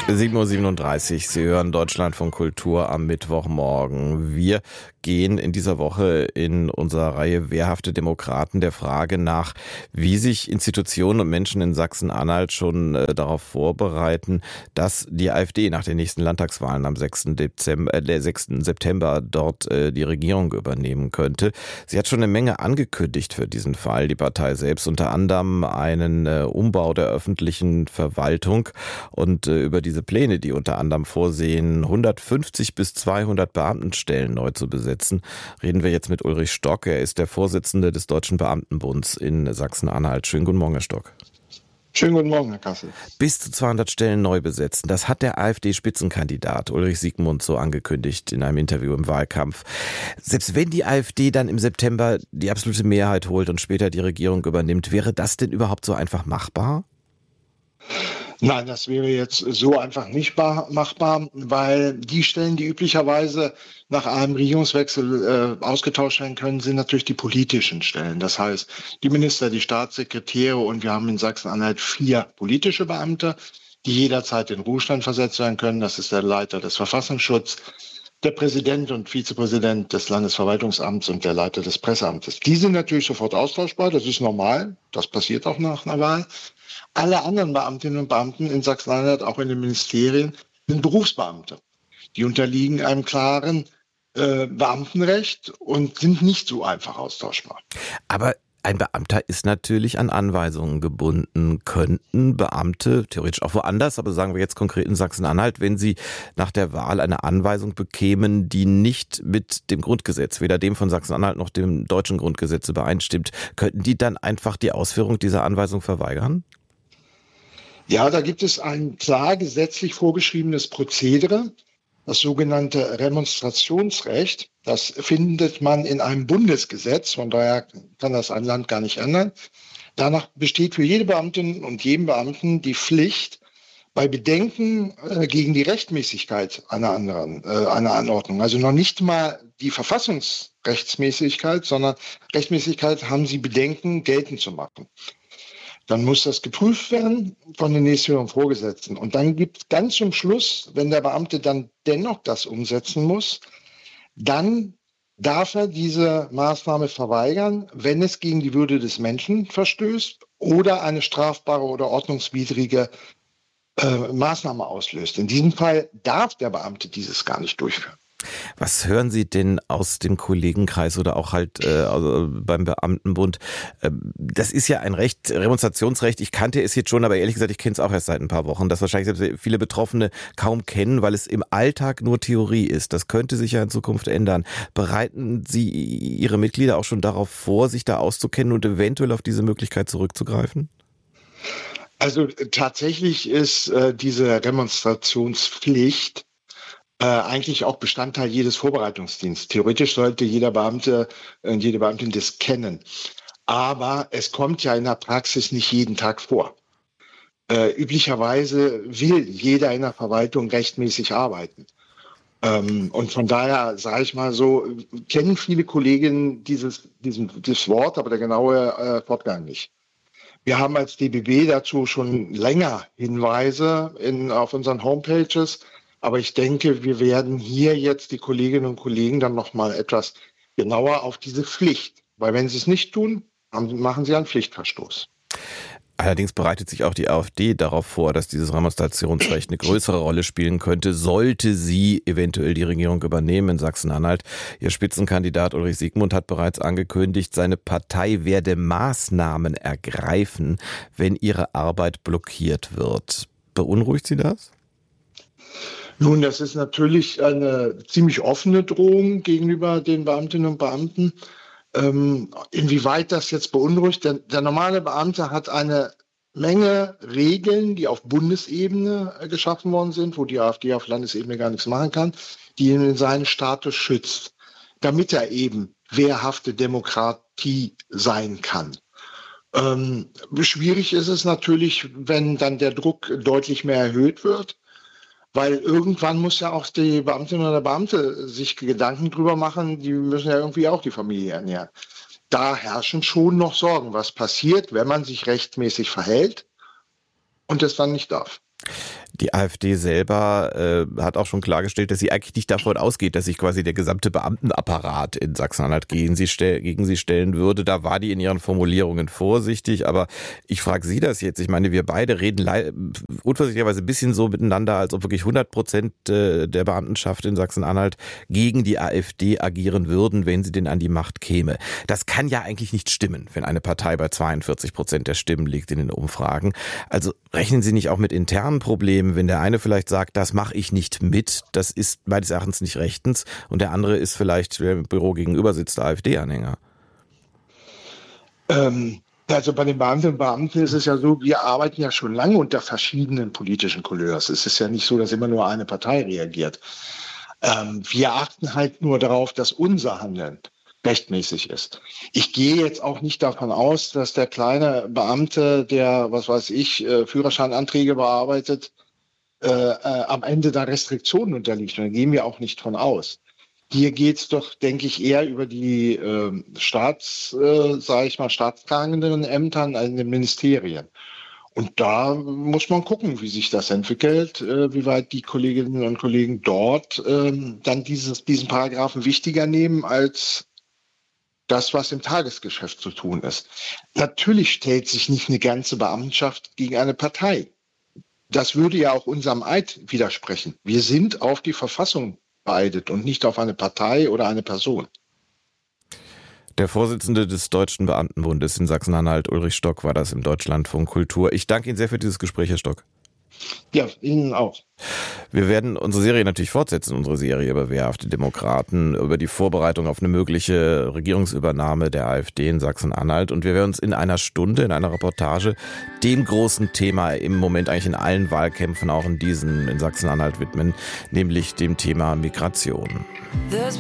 7:37 Uhr, Sie hören Deutschlandfunk Kultur am Mittwochmorgen. Wir gehen in dieser Woche in unserer Reihe Wehrhafte Demokraten der Frage nach, wie sich Institutionen und Menschen in Sachsen-Anhalt schon darauf vorbereiten, dass die AfD nach den nächsten Landtagswahlen am 6. September dort die Regierung übernehmen könnte. Sie hat schon eine Menge angekündigt für diesen Fall, die Partei selbst, unter anderem einen Umbau der öffentlichen Verwaltung und über diese Pläne, die unter anderem vorsehen, 150 bis 200 Beamtenstellen neu zu besetzen, reden wir jetzt mit Ulrich Stock. Er ist der Vorsitzende des Deutschen Beamtenbunds in Sachsen-Anhalt. Schönen guten Morgen, Herr Stock. Schönen guten Morgen, Herr Kassel. Bis zu 200 Stellen neu besetzen. Das hat der AfD-Spitzenkandidat Ulrich Siegmund so angekündigt in einem Interview im Wahlkampf. Selbst wenn die AfD dann im September die absolute Mehrheit holt und später die Regierung übernimmt, wäre das denn überhaupt so einfach machbar? Nein, das wäre jetzt so einfach nicht machbar, weil die Stellen, die üblicherweise nach einem Regierungswechsel ausgetauscht werden können, sind natürlich die politischen Stellen. Das heißt, die Minister, die Staatssekretäre, und wir haben in Sachsen-Anhalt 4 politische Beamte, die jederzeit in Ruhestand versetzt werden können. Das ist der Leiter des Verfassungsschutzes, der Präsident und Vizepräsident des Landesverwaltungsamts und der Leiter des Presseamtes. Die sind natürlich sofort austauschbar, das ist normal, das passiert auch nach einer Wahl. Alle anderen Beamtinnen und Beamten in Sachsen-Anhalt, auch in den Ministerien, sind Berufsbeamte. Die unterliegen einem klaren Beamtenrecht und sind nicht so einfach austauschbar. Aber ein Beamter ist natürlich an Anweisungen gebunden. Könnten Beamte, theoretisch auch woanders, aber sagen wir jetzt konkret in Sachsen-Anhalt, wenn sie nach der Wahl eine Anweisung bekämen, die nicht mit dem Grundgesetz, weder dem von Sachsen-Anhalt noch dem deutschen Grundgesetz übereinstimmt, könnten die dann einfach die Ausführung dieser Anweisung verweigern? Ja, da gibt es ein klar gesetzlich vorgeschriebenes Prozedere, das sogenannte Remonstrationsrecht. Das findet man in einem Bundesgesetz, von daher kann das ein Land gar nicht ändern. Danach besteht für jede Beamtin und jeden Beamten die Pflicht, bei Bedenken gegen die Rechtmäßigkeit einer Anordnung, also noch nicht mal die Verfassungsrechtsmäßigkeit, sondern Rechtmäßigkeit, haben sie Bedenken geltend zu machen. Dann muss das geprüft werden von den nächsthöheren Vorgesetzten. Und dann gibt es ganz zum Schluss, wenn der Beamte dann dennoch das umsetzen muss, dann darf er diese Maßnahme verweigern, wenn es gegen die Würde des Menschen verstößt oder eine strafbare oder ordnungswidrige Maßnahme auslöst. In diesem Fall darf der Beamte dieses gar nicht durchführen. Was hören Sie denn aus dem Kollegenkreis oder auch halt also beim Beamtenbund? Das ist ja ein Recht, Remonstrationsrecht. Ich kannte es jetzt schon, aber ehrlich gesagt, ich kenne es auch erst seit ein paar Wochen, das wahrscheinlich selbst viele Betroffene kaum kennen, weil es im Alltag nur Theorie ist. Das könnte sich ja in Zukunft ändern. Bereiten Sie Ihre Mitglieder auch schon darauf vor, sich da auszukennen und eventuell auf diese Möglichkeit zurückzugreifen? Also tatsächlich ist diese Remonstrationspflicht eigentlich auch Bestandteil jedes Vorbereitungsdienstes. Theoretisch sollte jeder Beamte und jede Beamtin das kennen. Aber es kommt ja in der Praxis nicht jeden Tag vor. Üblicherweise will jeder in der Verwaltung rechtmäßig arbeiten. Und von daher, sage ich mal so, kennen viele Kolleginnen dieses Wort, aber der genaue Fortgang nicht. Wir haben als DBB dazu schon länger Hinweise auf unseren Homepages. Aber ich denke, wir werden hier jetzt die Kolleginnen und Kollegen dann noch mal etwas genauer auf diese Pflicht. Weil wenn sie es nicht tun, machen sie einen Pflichtverstoß. Allerdings bereitet sich auch die AfD darauf vor, dass dieses Remonstrationsrecht eine größere Rolle spielen könnte, sollte sie eventuell die Regierung übernehmen in Sachsen-Anhalt. Ihr Spitzenkandidat Ulrich Siegmund hat bereits angekündigt, seine Partei werde Maßnahmen ergreifen, wenn ihre Arbeit blockiert wird. Beunruhigt Sie das? Nun, das ist natürlich eine ziemlich offene Drohung gegenüber den Beamtinnen und Beamten. Inwieweit das jetzt beunruhigt, der normale Beamte hat eine Menge Regeln, die auf Bundesebene geschaffen worden sind, wo die AfD auf Landesebene gar nichts machen kann, die ihn in seinen Status schützt, damit er eben wehrhafte Demokratie sein kann. Schwierig ist es natürlich, wenn dann der Druck deutlich mehr erhöht wird. Weil irgendwann muss ja auch die Beamtin oder der Beamte sich Gedanken drüber machen, die müssen ja irgendwie auch die Familie ernähren. Da herrschen schon noch Sorgen, was passiert, wenn man sich rechtmäßig verhält und es dann nicht darf. Die AfD selber hat auch schon klargestellt, dass sie eigentlich nicht davon ausgeht, dass sich quasi der gesamte Beamtenapparat in Sachsen-Anhalt gegen sie stellen würde. Da war die in ihren Formulierungen vorsichtig. Aber ich frage Sie das jetzt. Ich meine, wir beide reden unvorsichtigerweise ein bisschen so miteinander, als ob wirklich 100% der Beamtenschaft in Sachsen-Anhalt gegen die AfD agieren würden, wenn sie denn an die Macht käme. Das kann ja eigentlich nicht stimmen, wenn eine Partei bei 42% der Stimmen liegt in den Umfragen. Also rechnen Sie nicht auch mit internen Problemen, wenn der eine vielleicht sagt, das mache ich nicht mit, das ist meines Erachtens nicht rechtens, und der andere ist vielleicht, wer im Büro gegenüber sitzt, der AfD-Anhänger? Also bei den Beamtinnen und Beamten ist es ja so, wir arbeiten ja schon lange unter verschiedenen politischen Couleurs. Es ist ja nicht so, dass immer nur eine Partei reagiert. Wir achten halt nur darauf, dass unser Handeln rechtmäßig ist. Ich gehe jetzt auch nicht davon aus, dass der kleine Beamte, der, was weiß ich, Führerscheinanträge bearbeitet, am Ende da Restriktionen unterliegt. Und da gehen wir auch nicht von aus. Hier geht es doch, denke ich, eher über die staatstragenden Ämtern in den Ministerien. Und da muss man gucken, wie sich das entwickelt, wie weit die Kolleginnen und Kollegen dort dann diesen Paragraphen wichtiger nehmen als das, was im Tagesgeschäft zu tun ist. Natürlich stellt sich nicht eine ganze Beamtenschaft gegen eine Partei. Das würde ja auch unserem Eid widersprechen. Wir sind auf die Verfassung beeidet und nicht auf eine Partei oder eine Person. Der Vorsitzende des Deutschen Beamtenbundes in Sachsen-Anhalt, Ulrich Stock, war das im Deutschlandfunk Kultur. Ich danke Ihnen sehr für dieses Gespräch, Herr Stock. Ja, Ihnen auch. Wir werden unsere Serie natürlich fortsetzen, unsere Serie über wehrhafte Demokraten, über die Vorbereitung auf eine mögliche Regierungsübernahme der AfD in Sachsen-Anhalt. Und wir werden uns in einer Stunde, in einer Reportage, dem großen Thema im Moment eigentlich in allen Wahlkämpfen, auch in diesen in Sachsen-Anhalt widmen, nämlich dem Thema Migration.